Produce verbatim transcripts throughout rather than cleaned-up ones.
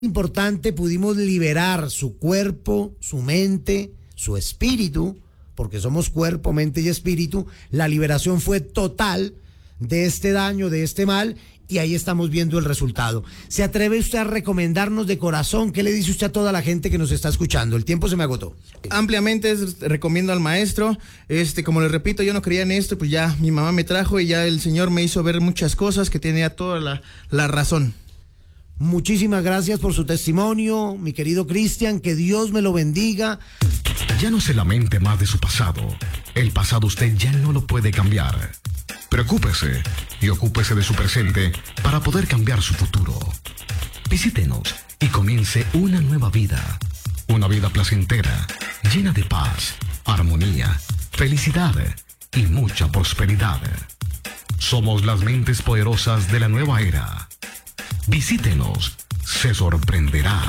Importante, pudimos liberar su cuerpo, su mente, su espíritu, porque somos cuerpo, mente y espíritu. La liberación fue total de este daño, de este mal, y ahí estamos viendo el resultado. ¿Se atreve usted a recomendarnos de corazón? ¿Qué le dice usted a toda la gente que nos está escuchando? El tiempo se me agotó. Ampliamente recomiendo al maestro. Este, como les repito, yo no creía en esto, pues ya mi mamá me trajo y ya el Señor me hizo ver muchas cosas que tenía toda la, la razón. Muchísimas gracias por su testimonio, mi querido Cristian, que Dios me lo bendiga. Ya no se lamente más de su pasado. El pasado usted ya no lo puede cambiar. Preocúpese y ocúpese de su presente para poder cambiar su futuro. Visítenos y comience una nueva vida. Una vida placentera, llena de paz, armonía, felicidad y mucha prosperidad. Somos las mentes poderosas de la nueva era. Visítenos, se sorprenderá.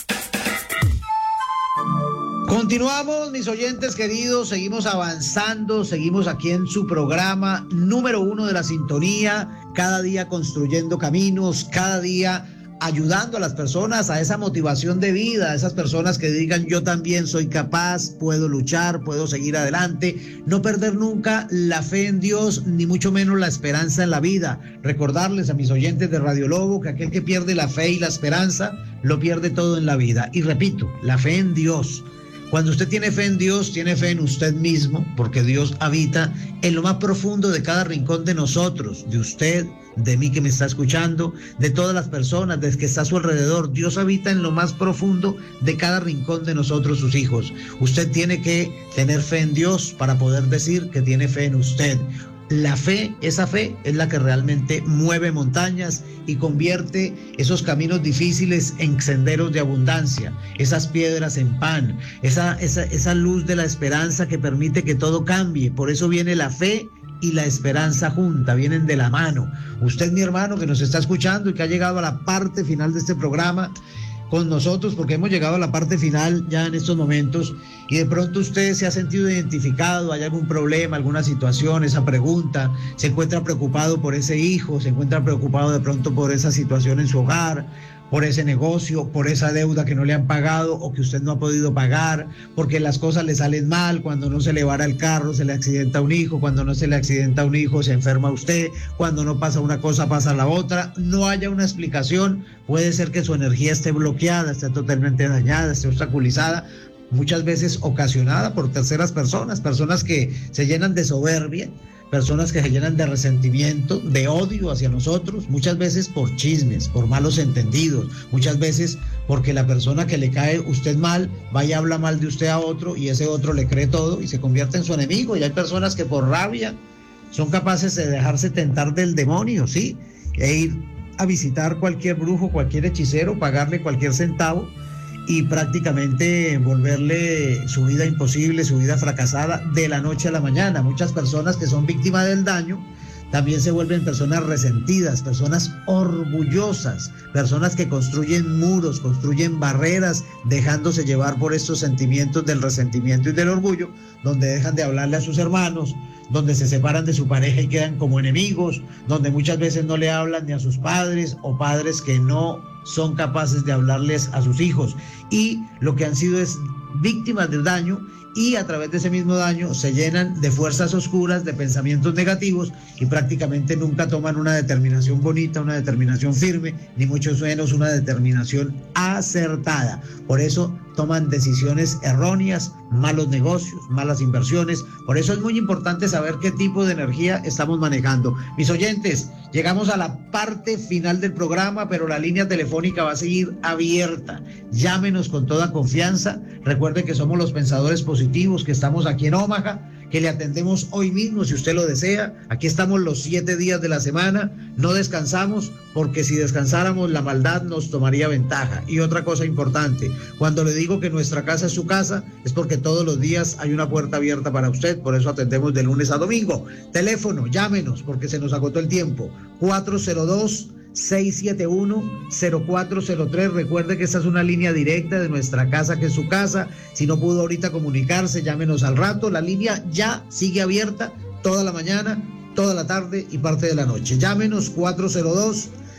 Continuamos, mis oyentes queridos, seguimos avanzando, seguimos aquí en su programa número uno de la sintonía, cada día construyendo caminos, cada día ayudando a las personas a esa motivación de vida, a esas personas que digan yo también soy capaz, puedo luchar, puedo seguir adelante, no perder nunca la fe en Dios, ni mucho menos la esperanza en la vida. Recordarles a mis oyentes de Radio Lobo que aquel que pierde la fe y la esperanza, lo pierde todo en la vida. Y repito, la fe en Dios. Cuando usted tiene fe en Dios, tiene fe en usted mismo, porque Dios habita en lo más profundo de cada rincón de nosotros, de usted, de mí que me está escuchando, de todas las personas, de que está a su alrededor. Dios habita en lo más profundo de cada rincón de nosotros, sus hijos. Usted tiene que tener fe en Dios para poder decir que tiene fe en usted. La fe, esa fe es la que realmente mueve montañas y convierte esos caminos difíciles en senderos de abundancia, esas piedras en pan, esa, esa, esa luz de la esperanza que permite que todo cambie. Por eso viene la fe y la esperanza junta, vienen de la mano. Usted, mi hermano, que nos está escuchando y que ha llegado a la parte final de este programa con nosotros, porque hemos llegado a la parte final ya en estos momentos, y de pronto usted se ha sentido identificado, hay algún problema, alguna situación, esa pregunta, se encuentra preocupado por ese hijo, se encuentra preocupado de pronto por esa situación en su hogar, por ese negocio, por esa deuda que no le han pagado o que usted no ha podido pagar, porque las cosas le salen mal, cuando no se le vara el carro se le accidenta un hijo, cuando no se le accidenta un hijo se enferma usted, cuando no pasa una cosa pasa la otra, no haya una explicación, puede ser que su energía esté bloqueada, esté totalmente dañada, esté obstaculizada, muchas veces ocasionada por terceras personas, personas que se llenan de soberbia, personas que se llenan de resentimiento, de odio hacia nosotros, muchas veces por chismes, por malos entendidos, muchas veces porque la persona que le cae usted mal, vaya a hablar mal de usted a otro y ese otro le cree todo y se convierte en su enemigo. Y hay personas que por rabia son capaces de dejarse tentar del demonio, ¿sí? E ir a visitar cualquier brujo, cualquier hechicero, pagarle cualquier centavo y prácticamente volverle su vida imposible, su vida fracasada de la noche a la mañana. Muchas personas que son víctimas del daño también se vuelven personas resentidas, personas orgullosas, personas que construyen muros, construyen barreras, dejándose llevar por estos sentimientos del resentimiento y del orgullo, donde dejan de hablarle a sus hermanos, donde se separan de su pareja y quedan como enemigos, donde muchas veces no le hablan ni a sus padres o padres que no son capaces de hablarles a sus hijos, y lo que han sido es víctimas del daño, y a través de ese mismo daño se llenan de fuerzas oscuras, de pensamientos negativos, y prácticamente nunca toman una determinación bonita, una determinación firme, ni mucho menos una determinación acertada. Por eso toman decisiones erróneas, malos negocios, malas inversiones. Por eso es muy importante saber qué tipo de energía estamos manejando. Mis oyentes, llegamos a la parte final del programa, pero la línea telefónica va a seguir abierta. Llámenos con toda confianza. Recuerde que somos los pensadores positivos, que estamos aquí en Omaha, que le atendemos hoy mismo si usted lo desea. Aquí estamos los siete días de la semana, no descansamos, porque si descansáramos la maldad nos tomaría ventaja. Y otra cosa importante, cuando le digo que nuestra casa es su casa, es porque todos los días hay una puerta abierta para usted, por eso atendemos de lunes a domingo. Teléfono, llámenos, porque se nos agotó el tiempo, cuatro cero dos, seis siete uno, cero cuatro cero tres. Recuerde que esta es una línea directa de nuestra casa, que es su casa. Si no pudo ahorita comunicarse, llámenos al rato. La línea ya sigue abierta toda la mañana, toda la tarde y parte de la noche. Llámenos cuatro cero dos,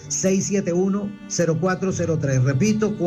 seis siete uno, cero cuatro cero tres. Repito,